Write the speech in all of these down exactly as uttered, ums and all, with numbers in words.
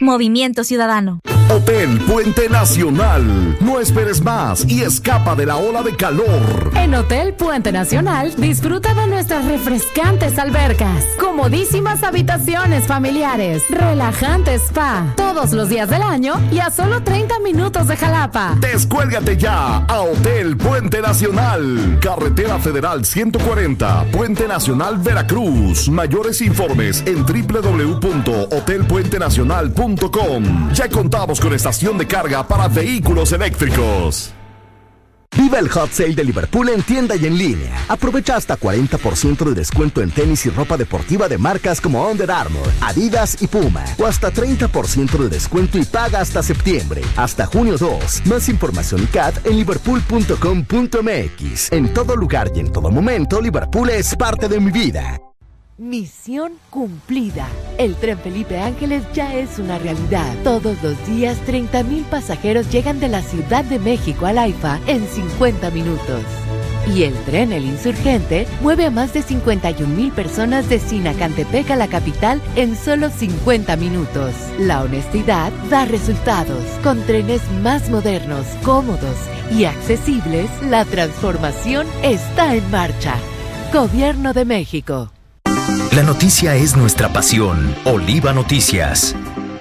Movimiento Ciudadano. Hotel Puente Nacional. No esperes más y escapa de la ola de calor. En Hotel Puente Nacional disfruta de nuestras refrescantes albercas, comodísimas habitaciones familiares, relajante spa, todos los días del año y a solo treinta minutos de Jalapa. Descuélgate ya a Hotel Puente Nacional. Carretera Federal ciento cuarenta, Puente Nacional, Veracruz. Mayores informes en doble u doble u doble u punto hotel puente nacional punto com. Ya contamos con estación de carga para vehículos eléctricos. Viva el Hot Sale de Liverpool en tienda y en línea. Aprovecha hasta cuarenta por ciento de descuento en tenis y ropa deportiva de marcas como Under Armour, Adidas y Puma. O hasta treinta por ciento de descuento y paga hasta septiembre. Hasta junio dos. Más información y C A T en liverpool punto com punto m x. En todo lugar y en todo momento, Liverpool es parte de mi vida. Misión cumplida. El tren Felipe Ángeles ya es una realidad. Todos los días, treinta mil pasajeros llegan de la Ciudad de México al AIFA en cincuenta minutos. Y el tren El Insurgente mueve a más de cincuenta y un mil personas de Sinacantepec a la capital en solo cincuenta minutos. La honestidad da resultados. Con trenes más modernos, cómodos y accesibles, la transformación está en marcha. Gobierno de México. La noticia es nuestra pasión. Oliva Noticias.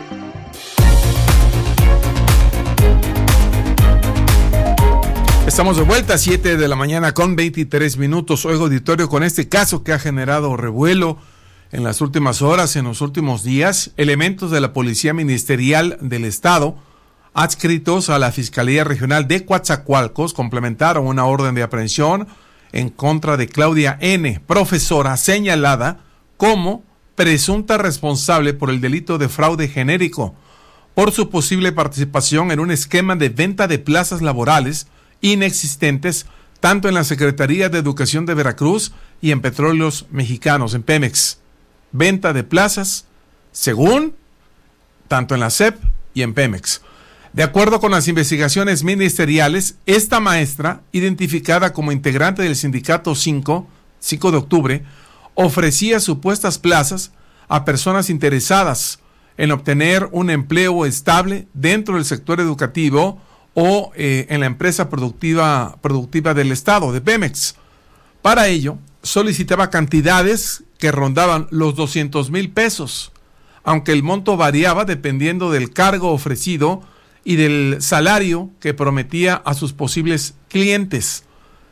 Estamos de vuelta a siete de la mañana con veintitrés minutos. Oigo, auditorio, con este caso que ha generado revuelo en las últimas horas, en los últimos días, elementos de la Policía Ministerial del Estado, adscritos a la Fiscalía Regional de Coatzacoalcos, complementaron una orden de aprehensión en contra de Claudia N., profesora señalada como presunta responsable por el delito de fraude genérico, por su posible participación en un esquema de venta de plazas laborales inexistentes tanto en la Secretaría de Educación de Veracruz y en Petróleos Mexicanos, en Pemex. Venta de plazas, según, tanto en la S E P y en Pemex. De acuerdo con las investigaciones ministeriales, esta maestra, identificada como integrante del sindicato cinco, cinco de octubre, ofrecía supuestas plazas a personas interesadas en obtener un empleo estable dentro del sector educativo o eh, en la empresa productiva, productiva del Estado, de Pemex. Para ello, solicitaba cantidades que rondaban los doscientos mil pesos, aunque el monto variaba dependiendo del cargo ofrecido y del salario que prometía a sus posibles clientes.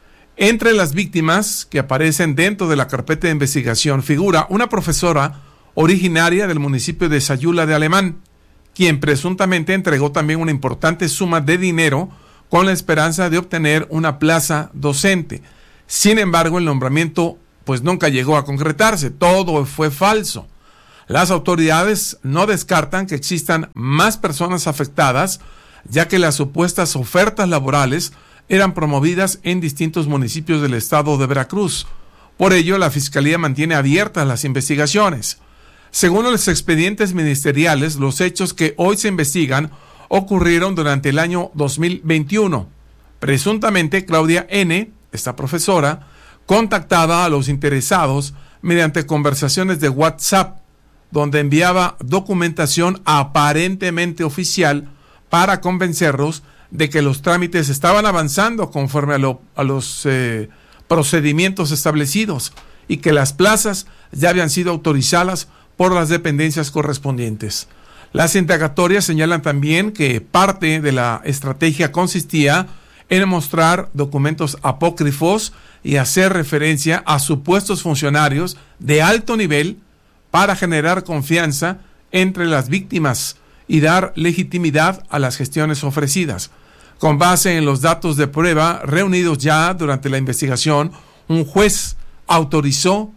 Entre las víctimas que aparecen dentro de la carpeta de investigación figura una profesora originaria del municipio de Sayula de Alemán, quien presuntamente entregó también una importante suma de dinero con la esperanza de obtener una plaza docente. Sin embargo, el nombramiento pues nunca llegó a concretarse, todo fue falso. Las autoridades no descartan que existan más personas afectadas, ya que las supuestas ofertas laborales eran promovidas en distintos municipios del estado de Veracruz. Por ello, la Fiscalía mantiene abiertas las investigaciones. Según los expedientes ministeriales, los hechos que hoy se investigan ocurrieron durante el año dos mil veintiuno. Presuntamente, Claudia N., esta profesora, contactaba a los interesados mediante conversaciones de WhatsApp, donde enviaba documentación aparentemente oficial para convencerlos de que los trámites estaban avanzando conforme a, lo, a los eh, procedimientos establecidos y que las plazas ya habían sido autorizadas por las dependencias correspondientes. Las indagatorias señalan también que parte de la estrategia consistía en mostrar documentos apócrifos y hacer referencia a supuestos funcionarios de alto nivel para generar confianza entre las víctimas y dar legitimidad a las gestiones ofrecidas. Con base en los datos de prueba reunidos ya durante la investigación, un juez autorizó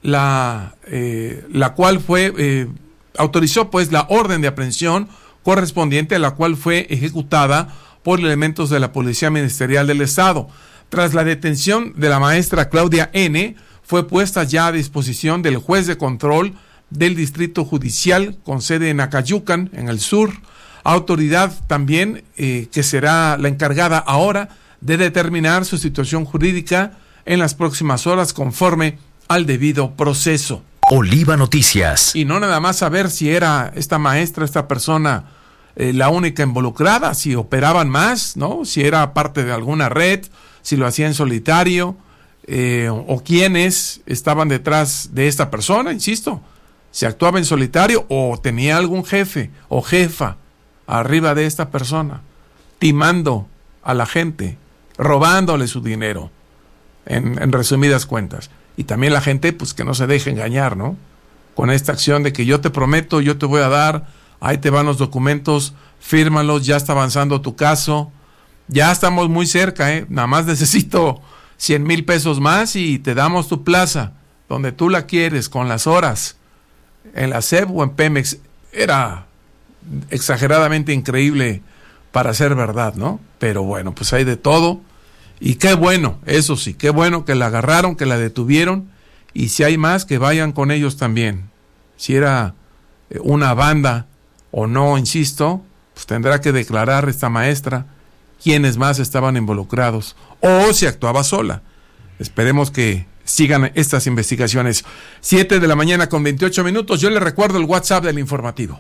la, eh, la cual fue, eh, autorizó pues la orden de aprehensión correspondiente, a la cual fue ejecutada por elementos de la Policía Ministerial del Estado. Tras la detención de la maestra Claudia N., fue puesta ya a disposición del juez de control del Distrito Judicial con sede en Acayucan, en el sur, autoridad también eh, que será la encargada ahora de determinar su situación jurídica en las próximas horas conforme al debido proceso. Oliva Noticias. Y no nada más saber si era esta maestra, esta persona, eh, la única involucrada, si operaban más, ¿no? Si era parte de alguna red, si lo hacía en solitario, eh, o quiénes estaban detrás de esta persona, insisto, si actuaba en solitario o tenía algún jefe o jefa arriba de esta persona, timando a la gente, robándole su dinero, en, en resumidas cuentas. Y también la gente, pues que no se deje engañar, ¿no? Con esta acción de que yo te prometo, yo te voy a dar, ahí te van los documentos, fírmalos, ya está avanzando tu caso, ya estamos muy cerca, ¿eh? Nada más necesito cien mil pesos más y te damos tu plaza, donde tú la quieres, con las horas, en la S E P o en Pemex. Era exageradamente increíble para ser verdad, ¿no? Pero bueno, pues hay de todo. Y qué bueno, eso sí, qué bueno que la agarraron, que la detuvieron, y si hay más, que vayan con ellos también. Si era una banda o no, insisto, pues tendrá que declarar esta maestra quiénes más estaban involucrados, o si actuaba sola. Esperemos que sigan estas investigaciones. Siete de la mañana con veintiocho minutos, yo les recuerdo el WhatsApp del informativo.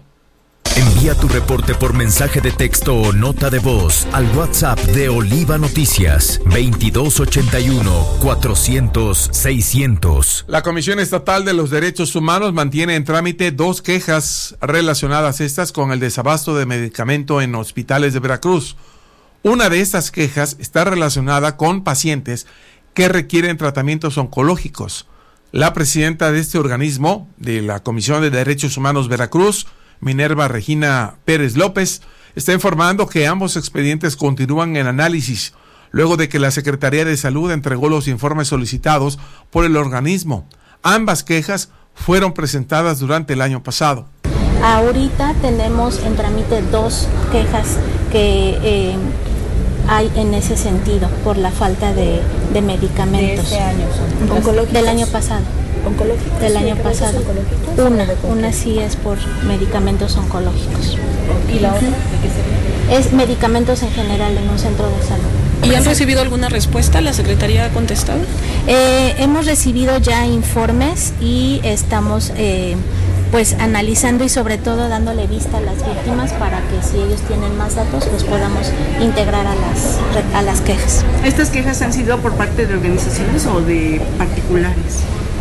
Envía tu reporte por mensaje de texto o nota de voz al WhatsApp de Oliva Noticias veintidós ochenta y uno cuatrocientos seiscientos. La Comisión Estatal de los Derechos Humanos mantiene en trámite dos quejas relacionadas estas con el desabasto de medicamento en hospitales de Veracruz. Una de estas quejas está relacionada con pacientes que requieren tratamientos oncológicos. La presidenta de este organismo, de la Comisión de Derechos Humanos Veracruz, Minerva Regina Pérez López, está informando que ambos expedientes continúan en análisis, luego de que la Secretaría de Salud entregó los informes solicitados por el organismo. Ambas quejas fueron presentadas durante el año pasado. Ahorita tenemos en trámite dos quejas que eh, hay en ese sentido, por la falta de, de medicamentos. ¿De este año son? Del año pasado. ¿Oncológicos? Del año pasado. Una, una sí es por medicamentos oncológicos. ¿Y la otra? ¿De qué sería? Es medicamentos en general en un centro de salud. ¿Y han recibido alguna respuesta? ¿La Secretaría ha contestado? Eh, hemos recibido ya informes y estamos eh, pues analizando y sobre todo dándole vista a las víctimas para que si ellos tienen más datos los podamos integrar a las, a las quejas. ¿Estas quejas han sido por parte de organizaciones o de particulares?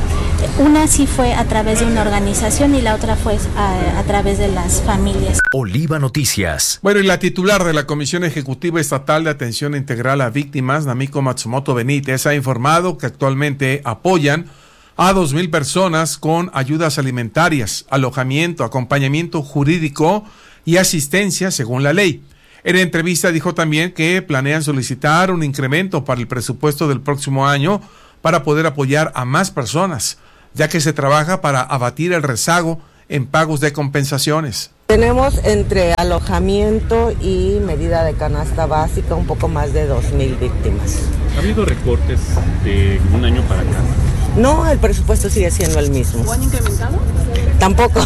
Una sí fue a través de una organización y la otra fue a, a través de las familias. Oliva Noticias. Bueno, y la titular de la Comisión Ejecutiva Estatal de Atención Integral a Víctimas, Namiko Matsumoto Benítez, ha informado que actualmente apoyan a dos mil personas con ayudas alimentarias, alojamiento, acompañamiento jurídico y asistencia según la ley. En entrevista dijo también que planean solicitar un incremento para el presupuesto del próximo año para poder apoyar a más personas, ya que se trabaja para abatir el rezago en pagos de compensaciones. Tenemos entre alojamiento y medida de canasta básica un poco más de dos mil víctimas. ¿Ha habido recortes de un año para acá? No, el presupuesto sigue siendo el mismo. ¿O han incrementado? Tampoco.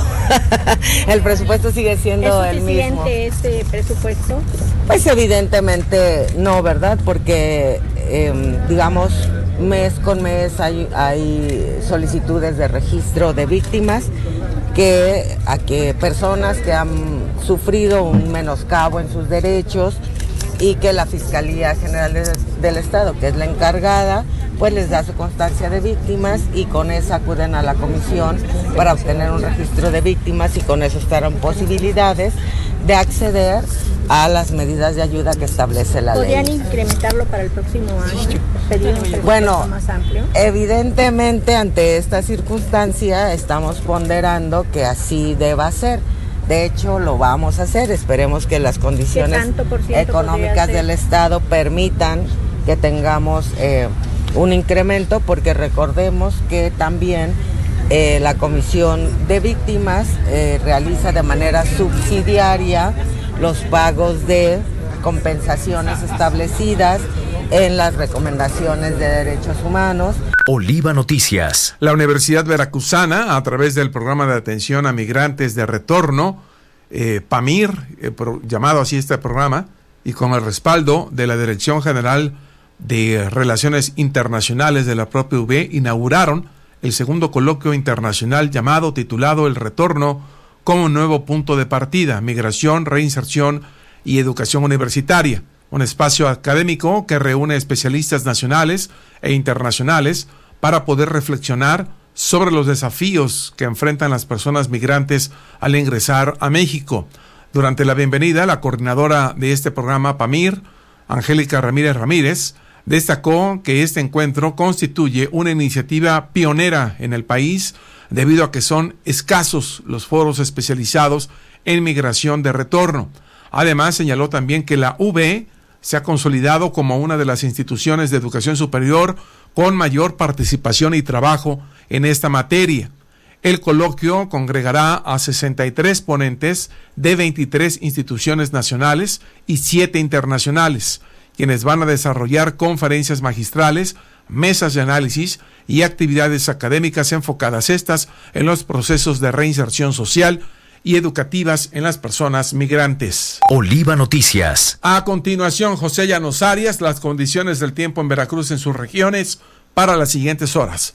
El presupuesto sigue siendo el mismo. ¿Es suficiente este presupuesto? Pues evidentemente no, ¿verdad? Porque, eh, digamos, mes con mes hay, hay solicitudes de registro de víctimas que a que personas que han sufrido un menoscabo en sus derechos y que la Fiscalía General de, del Estado, que es la encargada, pues les da su constancia de víctimas y con esa acuden a la comisión para obtener un registro de víctimas y con eso estarán posibilidades de acceder a las medidas de ayuda que establece la ley. ¿Podrían incrementarlo para el próximo año? ¿Pedir un presupuesto bueno, más amplio? Evidentemente ante esta circunstancia estamos ponderando que así deba ser. De hecho, lo vamos a hacer. Esperemos que las condiciones económicas del Estado permitan que tengamos eh, un incremento, porque recordemos que también eh, la Comisión de Víctimas eh, realiza de manera subsidiaria los pagos de compensaciones establecidas en las recomendaciones de derechos humanos. Oliva Noticias. La Universidad Veracruzana, a través del Programa de Atención a Migrantes de Retorno, eh, PAMIR, eh, pro, llamado así este programa, y con el respaldo de la Dirección General de Relaciones Internacionales de la propia U B, inauguraron el segundo coloquio internacional llamado, titulado El Retorno como nuevo punto de partida, migración, reinserción y educación universitaria, un espacio académico que reúne especialistas nacionales e internacionales para poder reflexionar sobre los desafíos que enfrentan las personas migrantes al ingresar a México. Durante la bienvenida, la coordinadora de este programa, PAMIR, Angélica Ramírez Ramírez, destacó que este encuentro constituye una iniciativa pionera en el país debido a que son escasos los foros especializados en migración de retorno. Además, señaló también que la U B se ha consolidado como una de las instituciones de educación superior con mayor participación y trabajo en esta materia. El coloquio congregará a sesenta y tres ponentes de veintitrés instituciones nacionales y siete internacionales, quienes van a desarrollar conferencias magistrales, mesas de análisis y actividades académicas enfocadas estas en los procesos de reinserción social y educativas en las personas migrantes. Oliva Noticias. A continuación, José Llanos Arias, las condiciones del tiempo en Veracruz en sus regiones para las siguientes horas.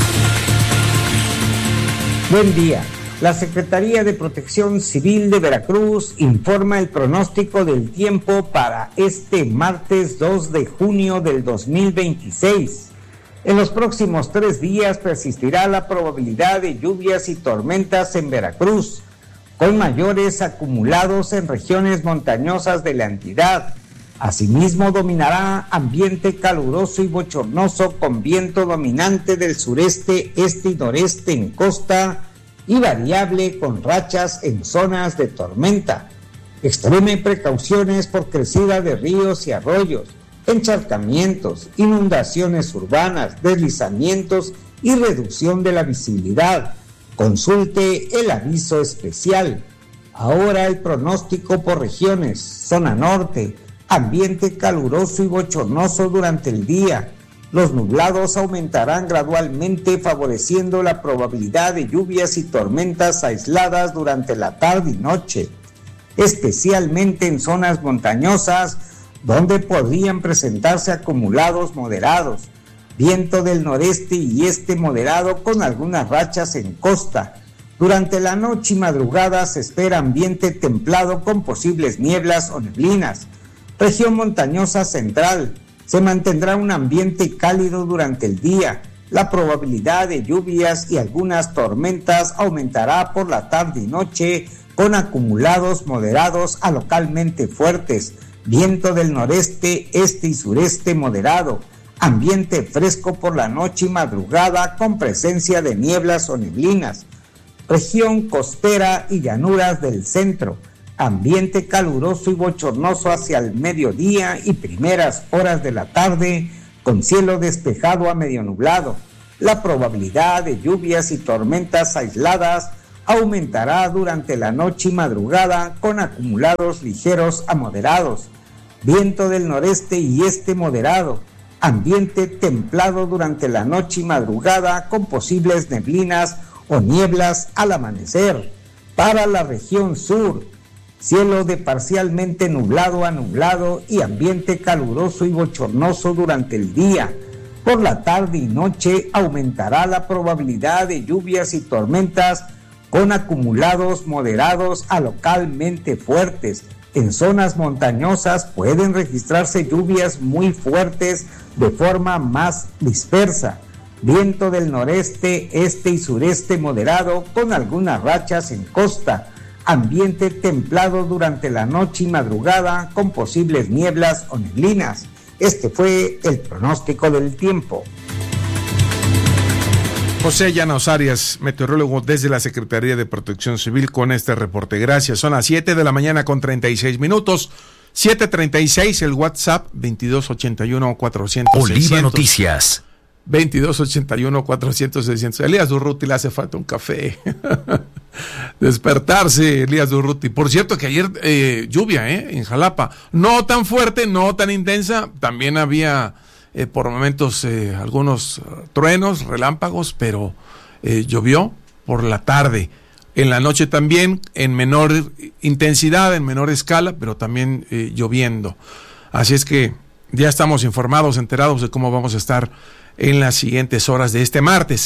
Buen día. La Secretaría de Protección Civil de Veracruz informa el pronóstico del tiempo para este martes dos de junio del dos mil veintiséis. En los próximos tres días persistirá la probabilidad de lluvias y tormentas en Veracruz, con mayores acumulados en regiones montañosas de la entidad. Asimismo, dominará ambiente caluroso y bochornoso con viento dominante del sureste, este y noreste en costa y variable con rachas en zonas de tormenta. Extreme precauciones por crecida de ríos y arroyos, encharcamientos, inundaciones urbanas, deslizamientos y reducción de la visibilidad. Consulte el aviso especial. Ahora el pronóstico por regiones. Zona norte, ambiente caluroso y bochornoso durante el día. Los nublados aumentarán gradualmente, favoreciendo la probabilidad de lluvias y tormentas aisladas durante la tarde y noche, especialmente en zonas montañosas donde podrían presentarse acumulados moderados. Viento del noreste y este moderado con algunas rachas en costa. Durante la noche y madrugada se espera ambiente templado con posibles nieblas o neblinas. Región montañosa central. Se mantendrá un ambiente cálido durante el día. La probabilidad de lluvias y algunas tormentas aumentará por la tarde y noche con acumulados moderados a localmente fuertes. Viento del noreste, este y sureste moderado. Ambiente fresco por la noche y madrugada con presencia de nieblas o neblinas. Región costera y llanuras del centro. Ambiente caluroso y bochornoso hacia el mediodía y primeras horas de la tarde con cielo despejado a medio nublado. La probabilidad de lluvias y tormentas aisladas aumentará durante la noche y madrugada con acumulados ligeros a moderados. Viento del noreste y este moderado. Ambiente templado durante la noche y madrugada con posibles neblinas o nieblas al amanecer. Para la región sur, cielo de parcialmente nublado a nublado y ambiente caluroso y bochornoso durante el día. Por la tarde y noche aumentará la probabilidad de lluvias y tormentas con acumulados moderados a localmente fuertes. En zonas montañosas pueden registrarse lluvias muy fuertes de forma más dispersa. Viento del noreste, este y sureste moderado con algunas rachas en costa. Ambiente templado durante la noche y madrugada con posibles nieblas o neblinas. Este fue el pronóstico del tiempo. José Llanos Arias, meteorólogo desde la Secretaría de Protección Civil, con este reporte. Gracias. Son las siete de la mañana con treinta y seis minutos. siete treinta y seis, el WhatsApp veintidós ochenta y uno cuatrocientos Oliva seiscientos. Noticias. veintidós ochenta y uno cuatrocientos seiscientos. Elías Durruti le hace falta un café. Despertarse, Elías Durruti. Por cierto que ayer eh, lluvia eh, en Jalapa. No tan fuerte, no tan intensa. También había eh, por momentos eh, algunos truenos, relámpagos, pero eh, llovió por la tarde. En la noche también, en menor intensidad, en menor escala, pero también eh, lloviendo. Así es que ya estamos informados, enterados de cómo vamos a estar en las siguientes horas de este martes.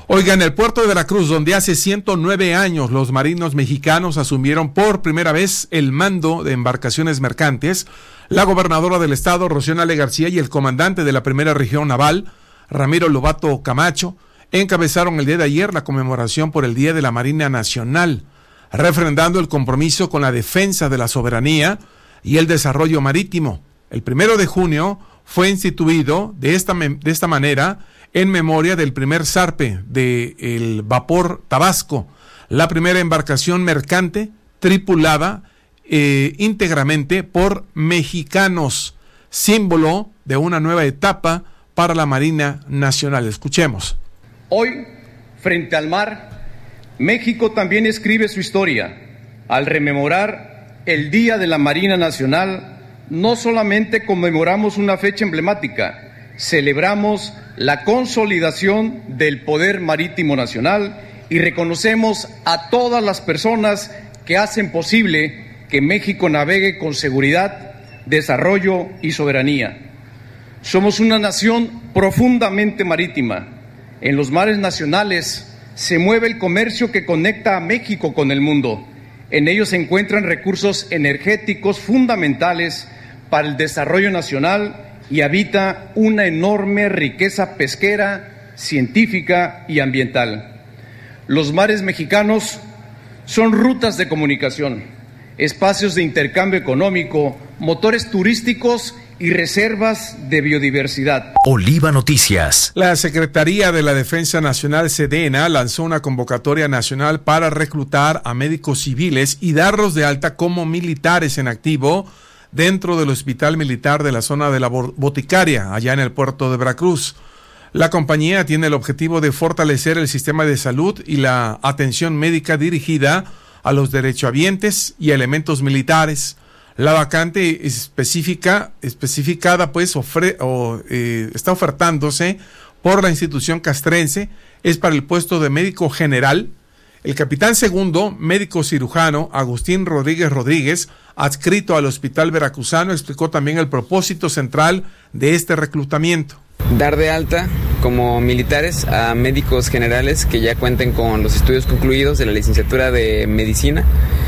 Oiga, en el puerto de Veracruz, donde hace ciento nueve años los marinos mexicanos asumieron por primera vez el mando de embarcaciones mercantes, la gobernadora del estado, Rocío Nale García, y el comandante de la primera región naval, Ramiro Lobato Camacho, encabezaron el día de ayer la conmemoración por el Día de la Marina Nacional, refrendando el compromiso con la defensa de la soberanía y el desarrollo marítimo. El primero de junio fue instituido de esta, de esta manera en memoria del primer zarpe del vapor Tabasco, la primera embarcación mercante tripulada eh, íntegramente por mexicanos, símbolo de una nueva etapa para la Marina Nacional. Escuchemos. Hoy, frente al mar, México también escribe su historia. Al rememorar el Día de la Marina Nacional, no solamente conmemoramos una fecha emblemática, celebramos la consolidación del poder marítimo nacional y reconocemos a todas las personas que hacen posible que México navegue con seguridad, desarrollo y soberanía. Somos una nación profundamente marítima. En los mares nacionales se mueve el comercio que conecta a México con el mundo. En ellos se encuentran recursos energéticos fundamentales para el desarrollo nacional y habita una enorme riqueza pesquera, científica y ambiental. Los mares mexicanos son rutas de comunicación, espacios de intercambio económico, motores turísticos y reservas de biodiversidad. Oliva Noticias. La Secretaría de la Defensa Nacional, Sedena, lanzó una convocatoria nacional para reclutar a médicos civiles y darlos de alta como militares en activo dentro del Hospital Militar de la zona de la Boticaria, allá en el puerto de Veracruz. La compañía tiene el objetivo de fortalecer el sistema de salud y la atención médica dirigida a los derechohabientes y elementos militares. La vacante específica, especificada pues ofre, o, eh, está ofertándose por la institución castrense, es para el puesto de médico general. El capitán segundo, médico cirujano, Agustín Rodríguez Rodríguez, adscrito al Hospital Veracruzano, explicó también el propósito central de este reclutamiento. Dar de alta como militares a médicos generales que ya cuenten con los estudios concluidos de la licenciatura de medicina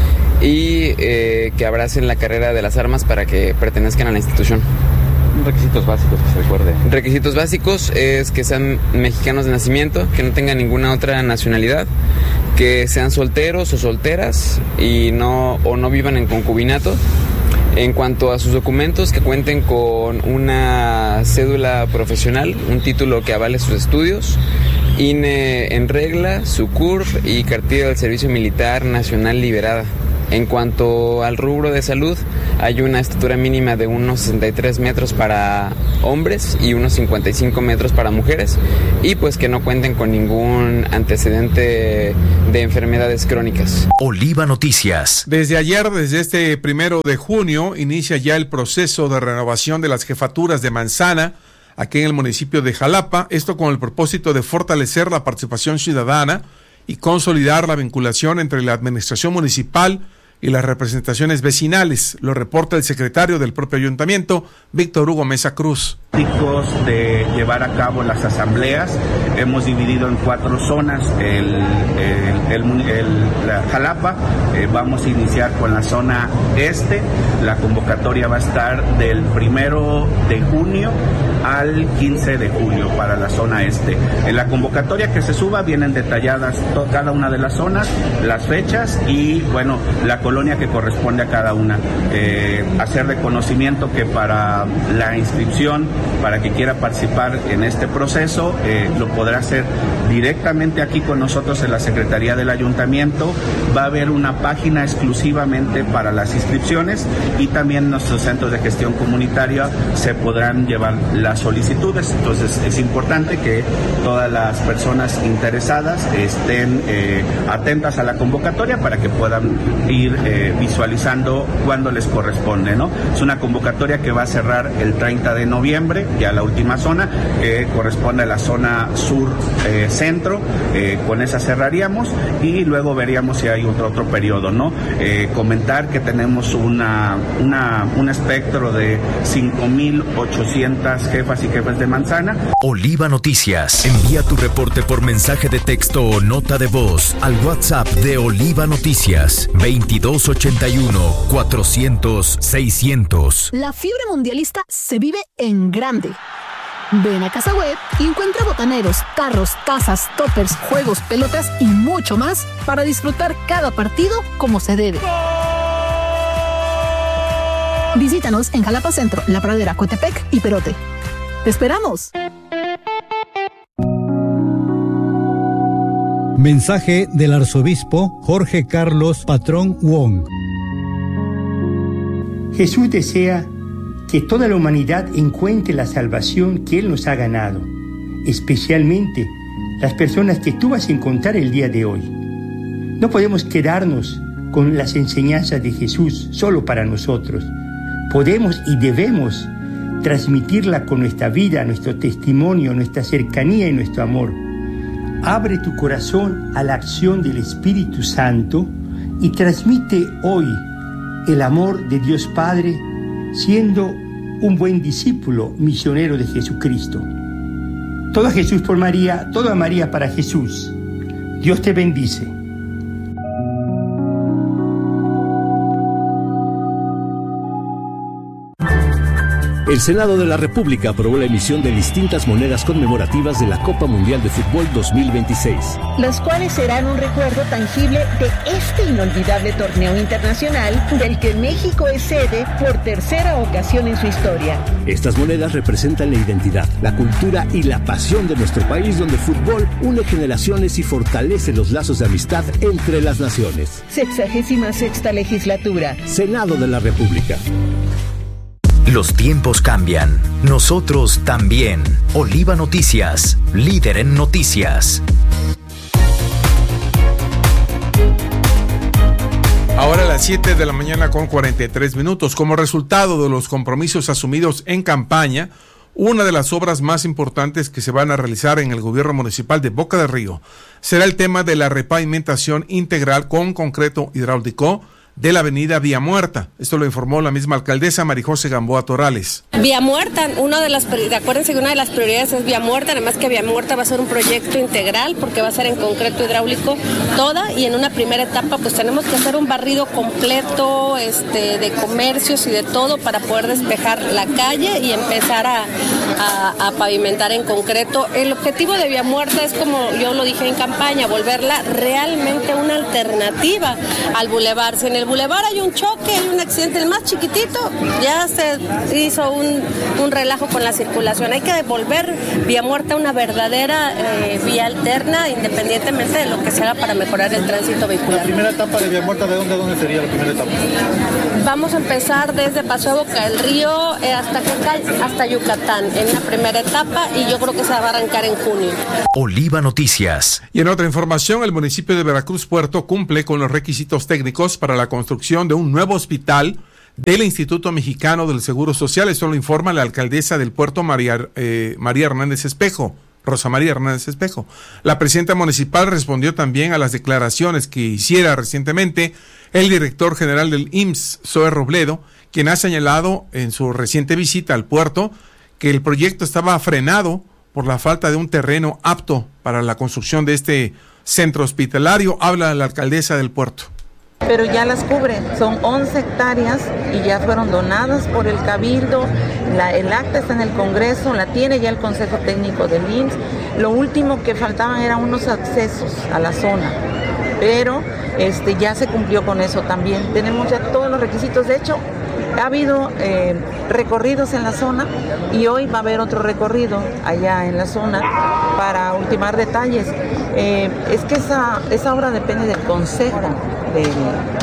y eh, que abracen la carrera de las armas para que pertenezcan a la institución. Requisitos básicos que se recuerde. Requisitos básicos es que sean mexicanos de nacimiento, que no tengan ninguna otra nacionalidad, que sean solteros o solteras y no o no vivan en concubinato. En cuanto a sus documentos, que cuenten con una cédula profesional, un título que avale sus estudios, I N E en regla, su C U R P y cartilla del Servicio Militar Nacional liberada. En cuanto al rubro de salud, hay una estatura mínima de unos sesenta y tres metros para hombres y unos cincuenta y cinco metros para mujeres, y pues que no cuenten con ningún antecedente de enfermedades crónicas. Oliva Noticias. Desde ayer, desde este primero de junio, inicia ya el proceso de renovación de las jefaturas de manzana aquí en el municipio de Jalapa, esto con el propósito de fortalecer la participación ciudadana y consolidar la vinculación entre la administración municipal y las representaciones vecinales. Lo reporta el secretario del propio ayuntamiento, Víctor Hugo Mesa Cruz. De llevar a cabo las asambleas, hemos dividido en cuatro zonas el, el, el, el la Jalapa. Eh, vamos a iniciar con la zona este. La convocatoria va a estar del primero de junio al quince de julio para la zona este. En la convocatoria que se suba vienen detalladas to, cada una de las zonas, las fechas y bueno, la colonia que corresponde a cada una. Eh, hacer de conocimiento que para la inscripción, para que quiera participar en este proceso, eh, lo podrá hacer directamente aquí con nosotros en la Secretaría del Ayuntamiento. Va a haber una página exclusivamente para las inscripciones y también nuestros centros de gestión comunitaria se podrán llevar las solicitudes. Entonces es importante que todas las personas interesadas estén eh, atentas a la convocatoria para que puedan ir eh, visualizando cuándo les corresponde, ¿no? Es una convocatoria que va a cerrar el treinta de noviembre. diciembre, ya la última zona, que corresponde a la zona sur eh, centro, eh, con esa cerraríamos y luego veríamos si hay otro, otro periodo, ¿no? Eh, comentar que tenemos una, una, un espectro de cinco mil ochocientas jefas y jefes de manzana. Oliva Noticias. Envía tu reporte por mensaje de texto o nota de voz al WhatsApp de Oliva Noticias veintidós ochenta y uno cuatrocientos seiscientos. La fiebre mundialista se vive en grande. Ven a Casa Web y encuentra botaneros, carros, tazas, toppers, juegos, pelotas y mucho más para disfrutar cada partido como se debe. Visítanos en Jalapa Centro, La Pradera, Coatepec y Perote. ¡Te esperamos! Mensaje del arzobispo Jorge Carlos Patrón Wong. Jesús desea que toda la humanidad encuentre la salvación que Él nos ha ganado, especialmente las personas que tú vas a encontrar el día de hoy. No podemos quedarnos con las enseñanzas de Jesús solo para nosotros. Podemos y debemos transmitirla con nuestra vida, nuestro testimonio, nuestra cercanía y nuestro amor. Abre tu corazón a la acción del Espíritu Santo y transmite hoy el amor de Dios Padre, siendo un buen discípulo misionero de Jesucristo. Todo a Jesús por María, todo a María para Jesús. Dios te bendice. El Senado de la República aprobó la emisión de distintas monedas conmemorativas de la Copa Mundial de Fútbol dos mil veintiséis. Las cuales serán un recuerdo tangible de este inolvidable torneo internacional del que México es sede por tercera ocasión en su historia. Estas monedas representan la identidad, la cultura y la pasión de nuestro país, donde el fútbol une generaciones y fortalece los lazos de amistad entre las naciones. Sexagésima sexta legislatura. Senado de la República. Los tiempos cambian, nosotros también. Oliva Noticias, líder en noticias. Ahora a las siete de la mañana con cuarenta y tres minutos. Como resultado de los compromisos asumidos en campaña, una de las obras más importantes que se van a realizar en el gobierno municipal de Boca del Río será el tema de la repavimentación integral con concreto hidráulico de la avenida Vía Muerta. Esto lo informó la misma alcaldesa Marijose Gamboa Torales. Vía Muerta, una de las, acuérdense que una de las prioridades es Vía Muerta, además que Vía Muerta va a ser un proyecto integral porque va a ser en concreto hidráulico toda, y en una primera etapa pues tenemos que hacer un barrido completo este, de comercios y de todo para poder despejar la calle y empezar a, a, a pavimentar en concreto. El objetivo de Vía Muerta es, como yo lo dije en campaña, volverla realmente una alternativa al bulevar. Si en el bulevar hay un choque, hay un accidente, el más chiquitito, ya se hizo un, un relajo con la circulación. Hay que devolver Vía Muerta una verdadera eh, vía alterna, independientemente de lo que se haga para mejorar el tránsito vehicular. La primera etapa de Vía Muerta, ¿de dónde a dónde sería la primera etapa? Vamos a empezar desde Paseo Boca del Río eh, hasta Quecal, hasta Yucatán, en la primera etapa, y yo creo que se va a arrancar en junio. Oliva Noticias. Y en otra información, el municipio de Veracruz Puerto cumple con los requisitos técnicos para la construcción de un nuevo hospital del Instituto Mexicano del Seguro Social. Esto lo informa la alcaldesa del puerto, María, eh, María Hernández Espejo, Rosa María Hernández Espejo. La presidenta municipal respondió también a las declaraciones que hiciera recientemente el director general del I M S S, Zoe Robledo, quien ha señalado en su reciente visita al puerto que el proyecto estaba frenado por la falta de un terreno apto para la construcción de este centro hospitalario. Habla la alcaldesa del puerto. Pero ya las cubre, son once hectáreas y ya fueron donadas por el Cabildo, la, el acta está en el Congreso, la tiene ya el Consejo Técnico del I M S S. Lo último que faltaban eran unos accesos a la zona, pero este, ya se cumplió con eso también. Tenemos ya todos los requisitos, de hecho, ha habido eh, recorridos en la zona y hoy va a haber otro recorrido allá en la zona para ultimar detalles. Eh, es que esa, esa obra depende del Consejo del,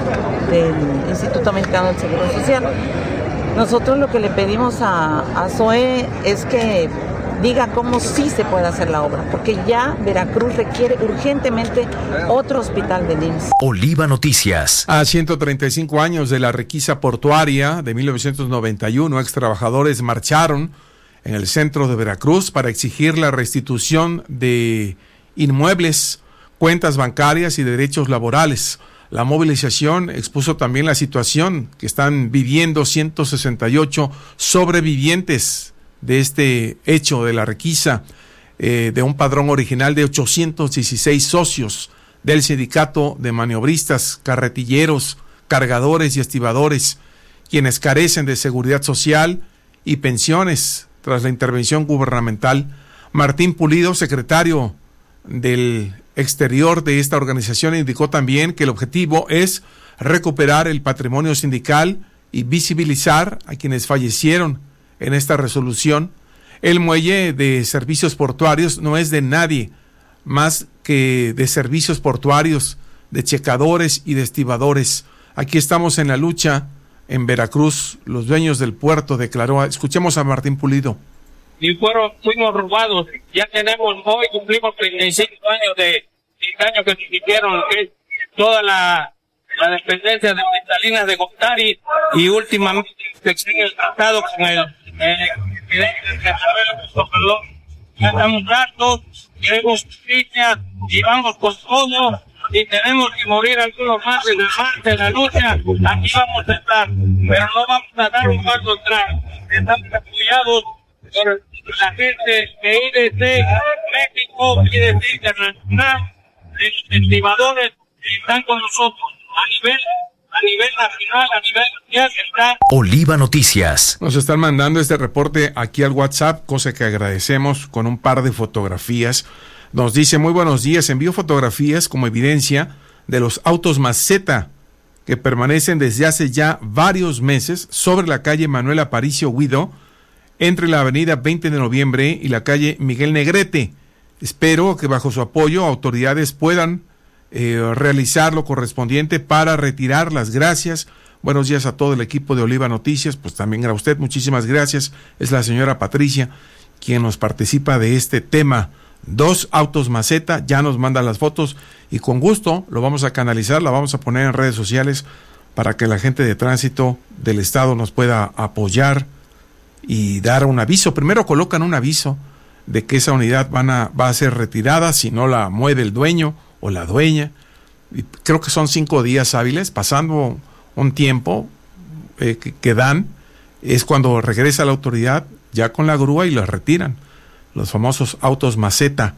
del Instituto Mexicano del Seguro Social. Nosotros lo que le pedimos a, a Zoe es que diga cómo sí se puede hacer la obra, porque ya Veracruz requiere urgentemente otro hospital del I M S S. Oliva Noticias. A ciento treinta y cinco años de la requisa portuaria de mil novecientos noventa y uno, ex trabajadores marcharon en el centro de Veracruz para exigir la restitución de inmuebles, cuentas bancarias y derechos laborales. La movilización expuso también la situación que están viviendo ciento sesenta y ocho sobrevivientes de este hecho de la requisa eh, de un padrón original de ochocientos dieciséis socios del sindicato de maniobristas, carretilleros, cargadores y estibadores, quienes carecen de seguridad social y pensiones tras la intervención gubernamental. Martín Pulido, secretario del exterior de esta organización, indicó también que el objetivo es recuperar el patrimonio sindical y visibilizar a quienes fallecieron en esta resolución. El muelle de servicios portuarios no es de nadie más que de servicios portuarios, de checadores y de estibadores. Aquí estamos en la lucha en Veracruz, los dueños del puerto, declaró. Escuchemos a Martín Pulido. Y fueron, fuimos robados. Ya tenemos, hoy cumplimos treinta y cinco años de, de daño que nos hicieron, que toda la, la dependencia de Metalinas de Gortari, y últimamente se sigue el tratado con el, el, ya estamos hartos, queremos justicia y vamos con todo, y tenemos que morir algunos más en el mar de la lucha, aquí vamos a estar, pero no vamos a dar un paso atrás. Estamos apoyados por la gente de I D C México, I D C Internacional, los estibadores que están con nosotros a nivel, a nivel nacional, a nivel mundial, está. Oliva Noticias. Nos están mandando este reporte aquí al WhatsApp, cosa que agradecemos, con un par de fotografías. Nos dice: muy buenos días, envío fotografías como evidencia de los autos maceta que permanecen desde hace ya varios meses sobre la calle Manuel Aparicio Guido, entre la avenida veinte de noviembre y la calle Miguel Negrete. Espero que bajo su apoyo autoridades puedan eh, realizar lo correspondiente para retirarlas. Gracias. Buenos días a todo el equipo de Oliva Noticias. Pues también a usted, muchísimas gracias. Es la señora Patricia quien nos participa de este tema. Dos autos maceta, ya nos mandan las fotos y con gusto lo vamos a canalizar, la vamos a poner en redes sociales para que la gente de tránsito del estado nos pueda apoyar y dar un aviso. Primero colocan un aviso de que esa unidad van a, va a ser retirada si no la mueve el dueño o la dueña. Y creo que son cinco días hábiles, pasando un tiempo eh, que, que dan, es cuando regresa la autoridad ya con la grúa y los retiran. Los famosos autos maceta.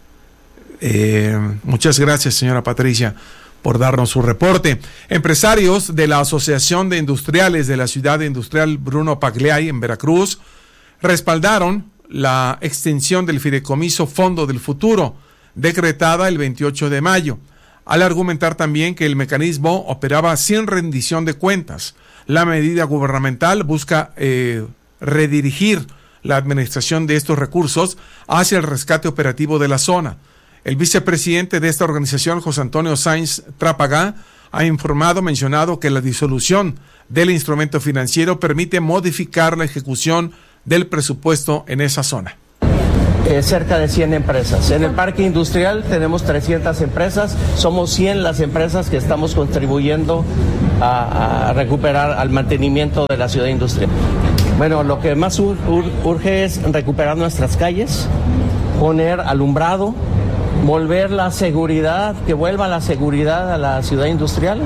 Eh, muchas gracias, señora Patricia, por darnos su reporte. Empresarios de la Asociación de Industriales de la Ciudad Industrial Bruno Pagliai en Veracruz respaldaron la extensión del fideicomiso Fondo del Futuro, decretada el veintiocho de mayo, al argumentar también que el mecanismo operaba sin rendición de cuentas. La medida gubernamental busca eh, redirigir la administración de estos recursos hacia el rescate operativo de la zona. El vicepresidente de esta organización, José Antonio Sáenz Trápaga, ha informado, mencionado que la disolución del instrumento financiero permite modificar la ejecución del presupuesto en esa zona. Eh, cerca de cien empresas. En el parque industrial tenemos trescientas empresas, somos cien las empresas que estamos contribuyendo a, a recuperar al mantenimiento de la ciudad industrial. Bueno, lo que más ur, ur, urge es recuperar nuestras calles, poner alumbrado, volver la seguridad, que vuelva la seguridad a la ciudad industrial.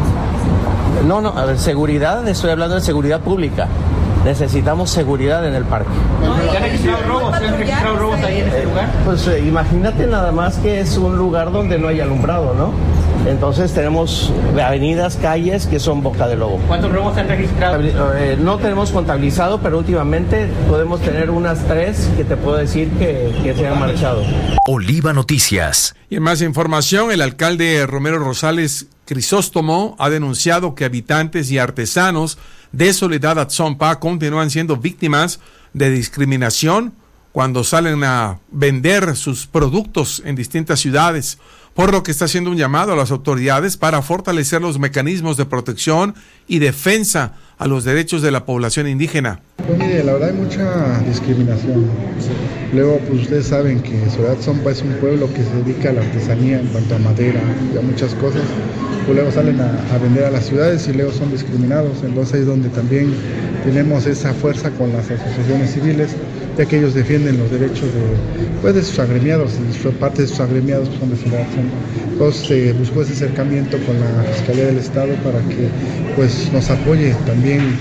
No, no, a ver, seguridad, estoy hablando de seguridad pública. Necesitamos seguridad en el parque. ¿Se han registrado robos? ¿Se han registrado robos ahí en este lugar? Pues eh, imagínate nada más que es un lugar donde no hay alumbrado, ¿no? Entonces tenemos avenidas, calles que son boca de lobo. ¿Cuántos robos se han registrado? Eh, no tenemos contabilizado, pero últimamente podemos tener unas tres que te puedo decir que, que se han marchado. Oliva Noticias. Y en más información, el alcalde Romero Rosales Crisóstomo ha denunciado que habitantes y artesanos de Soledad Atzompa continúan siendo víctimas de discriminación cuando salen a vender sus productos en distintas ciudades, por lo que está haciendo un llamado a las autoridades para fortalecer los mecanismos de protección y defensa a los derechos de la población indígena. Pues mire, la verdad hay mucha discriminación. Luego, pues ustedes saben que Soledad Atzompa es un pueblo que se dedica a la artesanía en cuanto a madera y a muchas cosas. Pues luego salen a, a vender a las ciudades y luego son discriminados. Entonces ahí es donde también tenemos esa fuerza con las asociaciones civiles ya que ellos defienden los derechos de, pues, de sus agremiados, y su parte de sus agremiados pues, son de Soledad Sonda. Entonces se buscó ese acercamiento con la Fiscalía del Estado para que pues, nos apoye también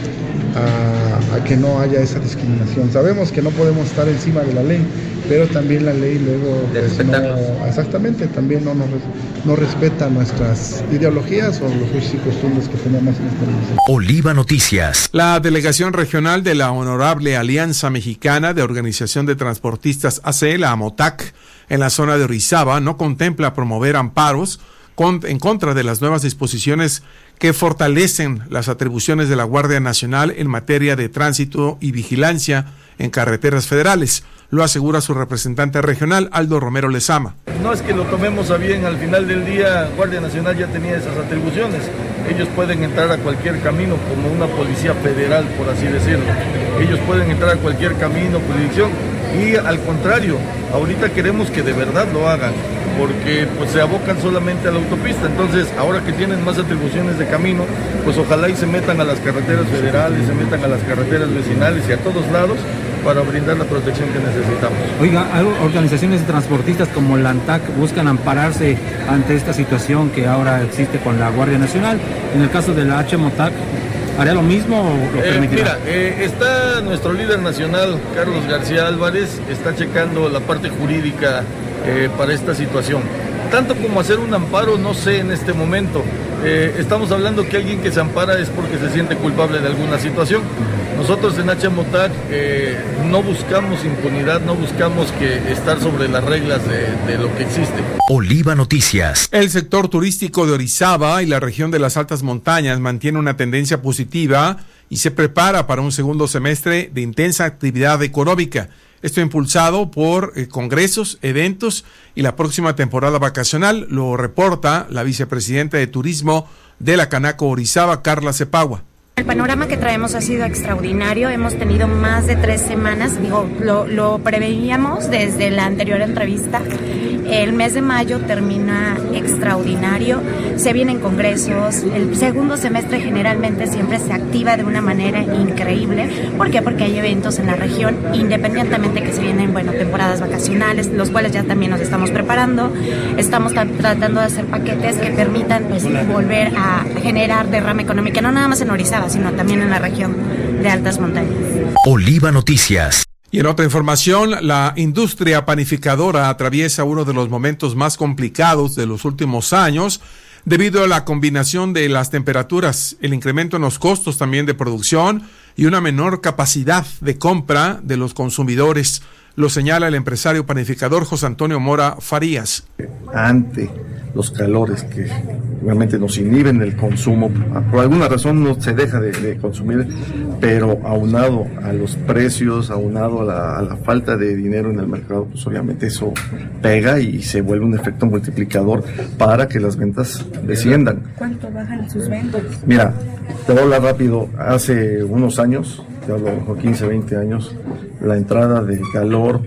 a, a que no haya esa discriminación. Sabemos que no podemos estar encima de la ley, pero también la ley luego pues, no, exactamente, también no nos no respeta nuestras ideologías o los usos y costumbres que tenemos en este municipio. Oliva Noticias. La delegación regional de la Honorable Alianza Mexicana de Organización de Transportistas A C, la AMOTAC, en la zona de Orizaba, no contempla promover amparos con, en contra de las nuevas disposiciones que fortalecen las atribuciones de la Guardia Nacional en materia de tránsito y vigilancia en carreteras federales. Lo asegura su representante regional, Aldo Romero Lezama. No es que lo tomemos a bien, al final del día Guardia Nacional ya tenía esas atribuciones. Ellos pueden entrar a cualquier camino como una policía federal, por así decirlo. Ellos pueden entrar a cualquier camino, jurisdicción, y al contrario, ahorita queremos que de verdad lo hagan, porque pues se abocan solamente a la autopista. Entonces, ahora que tienen más atribuciones de camino, pues ojalá y se metan a las carreteras federales, se metan a las carreteras vecinales y a todos lados para brindar la protección que necesitamos. Oiga, hay organizaciones de transportistas como la ANTAC buscan ampararse ante esta situación que ahora existe con la Guardia Nacional. En el caso de la H M O T A C, ¿haría lo mismo o lo permitirá? Eh, mira, eh, está nuestro líder nacional, Carlos García Álvarez, está checando la parte jurídica eh, para esta situación. Tanto como hacer un amparo, no sé en este momento. Eh, estamos hablando que alguien que se ampara es porque se siente culpable de alguna situación. Nosotros en H M O T A C eh, no buscamos impunidad, no buscamos que estar sobre las reglas de, de lo que existe. Oliva Noticias. El sector turístico de Orizaba y la región de las altas montañas mantiene una tendencia positiva y se prepara para un segundo semestre de intensa actividad económica. Esto impulsado por eh, congresos, eventos y la próxima temporada vacacional, lo reporta la vicepresidenta de Turismo de la Canaco Orizaba, Carla Cepagua. El panorama que traemos ha sido extraordinario, hemos tenido más de tres semanas, digo, lo, lo preveíamos desde la anterior entrevista. El mes de mayo termina extraordinario, se vienen congresos, el segundo semestre generalmente siempre se activa de una manera increíble. ¿Por qué? Porque hay eventos en la región, independientemente que se vienen, bueno, temporadas vacacionales, los cuales ya también nos estamos preparando. Estamos tratando de hacer paquetes que permitan pues, volver a generar derrama económica, no nada más en Orizaba, sino también en la región de altas montañas. Oliva Noticias. Y en otra información, la industria panificadora atraviesa uno de los momentos más complicados de los últimos años debido a la combinación de las temperaturas, el incremento en los costos también de producción y una menor capacidad de compra de los consumidores. Lo señala el empresario panificador José Antonio Mora Farías. Ante los calores que realmente nos inhiben del consumo, por alguna razón no se deja de, de consumir, pero aunado a los precios, aunado a la, a la falta de dinero en el mercado, pues obviamente eso pega y se vuelve un efecto multiplicador para que las ventas desciendan. ¿Cuánto bajan sus ventas? Mira, te voy a hablar rápido, hace unos años, te hablo de quince, veinte años, la entrada del calor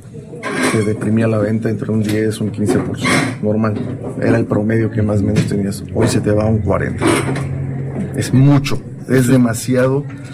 se deprimía la venta entre un diez, un quince por ciento, normal, era el promedio que más o menos tenías, hoy se te va a un cuarenta por ciento, es mucho, es demasiado